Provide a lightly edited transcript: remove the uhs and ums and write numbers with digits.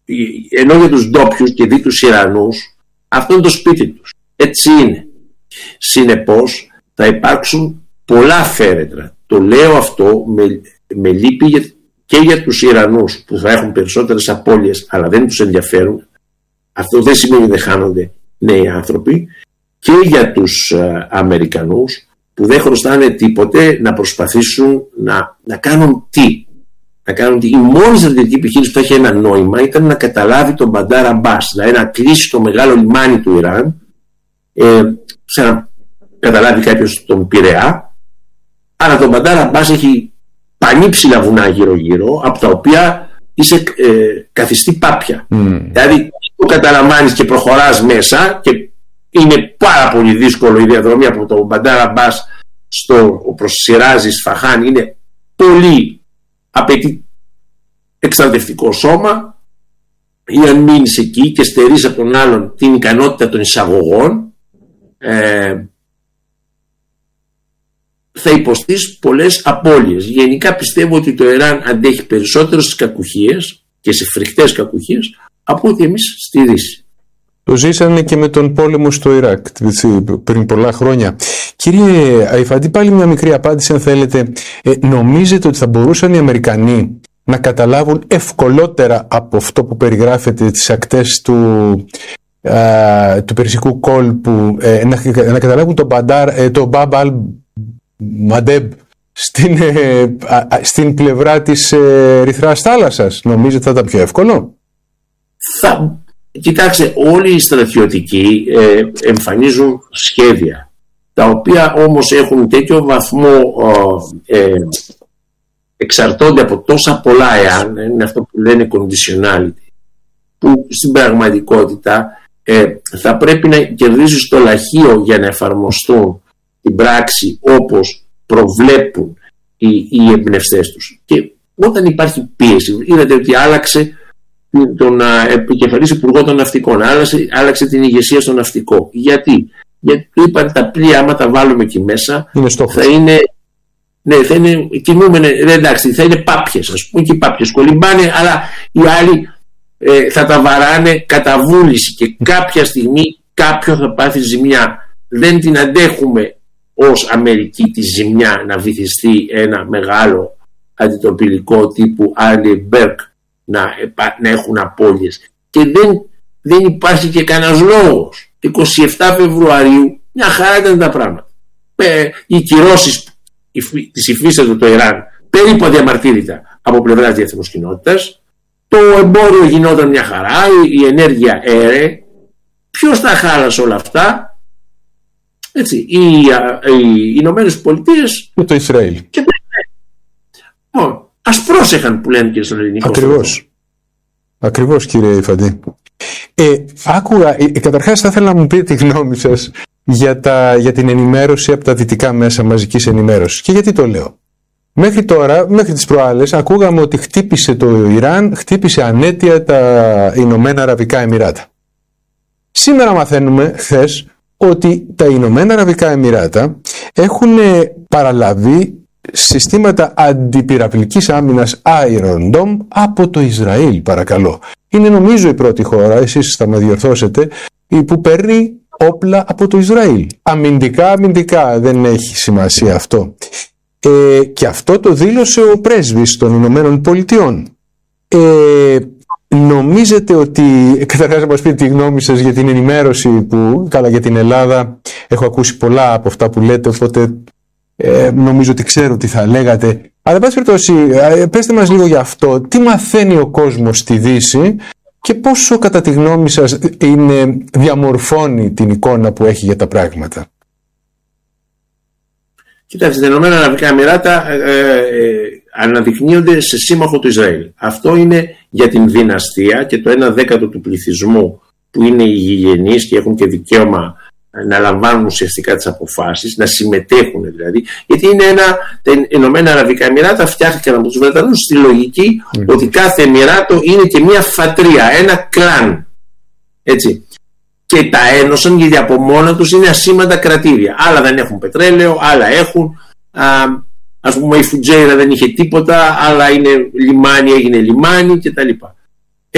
ενώ για τους ντόπιους και δι τους Ιρανούς αυτό είναι το σπίτι τους. Έτσι είναι. Συνεπώς θα υπάρξουν πολλά φέρετρα. Το λέω αυτό με λύπη και για τους Ιρανούς που θα έχουν περισσότερες απώλειες, αλλά δεν τους ενδιαφέρουν. Αυτό δεν σημαίνει ότι δεν χάνονται νέοι άνθρωποι, και για τους Αμερικανούς που δεν χρωστάνε τίποτε να προσπαθήσουν να κάνουν τι. Η μόνη στρατηγική επιχείρηση που θα είχε ένα νόημα ήταν να καταλάβει τον Μπαντάρ Αμπάς, δηλαδή να κλείσει το μεγάλο λιμάνι του Ιράν, σαν να καταλάβει κάποιος τον Πειραιά. Αλλά τον Μπαντάρ Αμπάς έχει πανύψηλα βουνά γύρω-γύρω, από τα οποία είσαι καθιστή πάπια. Δηλαδή το καταλαμβάνεις και προχωράς μέσα, και είναι πάρα πολύ δύσκολο η διαδρομή από το Μπαντάρ Αμπάς προς Σιράζ Ισφαχάν. Είναι πολύ, απαιτεί εξαρτευτικό σώμα, ή αν μείνεις εκεί και στερείς από τον άλλον την ικανότητα των εισαγωγών, θα υποστείς πολλές απώλειες. Γενικά πιστεύω ότι το Ιράν αντέχει περισσότερο στις κακουχίες και σε φρικτές κακουχίες από ότι εμείς στη Δύση. Το ζήσανε και με τον πόλεμο στο Ιράκ πριν πολλά χρόνια. Κύριε Αϊφαντή, πάλι μια μικρή απάντηση αν θέλετε. Νομίζετε ότι θα μπορούσαν οι Αμερικανοί να καταλάβουν ευκολότερα από αυτό που περιγράφεται τις ακτές του Περσικού κόλπου, να καταλάβουν το Μπαμπ αλ Μαντέμπ στην πλευρά της Ερυθράς θάλασσας? Νομίζετε θα ήταν πιο εύκολο? Κοιτάξτε, όλοι οι στρατιωτικοί εμφανίζουν σχέδια, τα οποία όμως έχουν τέτοιο βαθμό, εξαρτώνται από τόσα πολλά εάν, είναι αυτό που λένε conditionality, που στην πραγματικότητα θα πρέπει να κερδίζεις το λαχείο για να εφαρμοστούν την πράξη όπως προβλέπουν οι εμπνευστές τους. Και όταν υπάρχει πίεση, είδατε ότι άλλαξε τον επικεφαλής υπουργό των ναυτικών, άλλαξε την ηγεσία στο ναυτικό. Γιατί είπαν τα πλοία, άμα τα βάλουμε εκεί μέσα, θα είναι, θα είναι εντάξει, θα είναι πάπιες, ας πούμε, και οι πάπιες κολυμπάνε, αλλά οι άλλοι θα τα βαράνε κατά βούληση, και κάποια στιγμή κάποιο θα πάθει ζημιά. Δεν την αντέχουμε ως Αμερική τη ζημιά, να βυθιστεί ένα μεγάλο αντιτοπιλικό τύπου Arleigh να έχουν απώλειες. Και δεν υπάρχει και κανένας λόγος. 27 Φεβρουαρίου μια χαρά ήταν τα πράγματα. Οι κυρώσεις της υφίστατος το Ιράν περίπου αδιαμαρτύρητα από πλευράς διεθνούς κοινότητας. Το εμπόριο γινόταν μια χαρά, η ενέργεια έρε. Ποιος τα χάλασε όλα αυτά? Έτσι, οι Ηνωμένες Πολιτείες και το Ισραήλ. Ας πρόσεχαν που λένε και στον ελληνικό. Ακριβώς κύριε Αϊφαντή. Άκουγα, καταρχάς θα ήθελα να μου πείτε τη γνώμη σας για την ενημέρωση από τα δυτικά μέσα μαζικής ενημέρωσης. Και γιατί το λέω? Μέχρι τώρα, μέχρι τις προάλλες, ακούγαμε ότι χτύπησε το Ιράν, χτύπησε ανέτεια τα Ηνωμένα Αραβικά Εμιράτα. Σήμερα μαθαίνουμε, χθες, ότι τα Ηνωμένα Αραβικά Εμιράτα έχουν παραλαβεί συστήματα αντιπυραυλικής άμυνας Iron Dome από το Ισραήλ, παρακαλώ. Είναι νομίζω η πρώτη χώρα, εσείς θα με διορθώσετε, που παίρνει όπλα από το Ισραήλ. Αμυντικά δεν έχει σημασία αυτό. Και αυτό το δήλωσε ο πρέσβης των Ηνωμένων Πολιτειών. Νομίζετε ότι, καταρχάς να μας πείτε τη γνώμη σας για την ενημέρωση που, καλά, για την Ελλάδα έχω ακούσει πολλά από αυτά που λέτε, οπότε νομίζω ότι ξέρω τι θα λέγατε, αλλά εν πάση περιπτώσει πέστε μας λίγο για αυτό. Τι μαθαίνει ο κόσμος στη Δύση και πόσο κατά τη γνώμη σας διαμορφώνει την εικόνα που έχει για τα πράγματα? Κοιτάξτε, τα Ηνωμένα Αραβικά Εμιράτα αναδεικνύονται σε σύμμαχο του Ισραήλ. Αυτό είναι για την δυναστεία και το 1/10 του πληθυσμού που είναι οι γηγενείς και έχουν και δικαίωμα να λαμβάνουν ουσιαστικά τις αποφάσεις, να συμμετέχουν δηλαδή. Γιατί τα Ηνωμένα Αραβικά Εμιράτα φτιάχτηκαν από τους Βρετανούς στη λογική ότι κάθε Εμιράτο είναι και μια φατρία, ένα κλάν. Έτσι. Και τα ένωσαν γιατί από μόνα τους είναι ασήμαντα κρατήρια. Άλλα δεν έχουν πετρέλαιο, άλλα έχουν. Ας πούμε η Φουτζέιρα δεν είχε τίποτα, άλλα είναι λιμάνι, έγινε λιμάνι κτλ.